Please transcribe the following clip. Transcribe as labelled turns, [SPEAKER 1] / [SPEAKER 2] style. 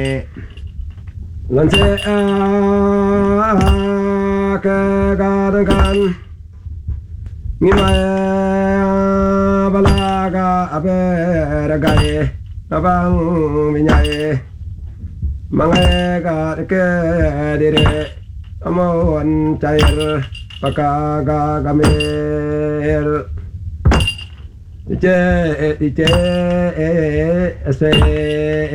[SPEAKER 1] lần sẽ cái ga đằng kan nghi mai balaga abe gai abang minyai mangai ga ke dire amon cair pakaga gamer ice ese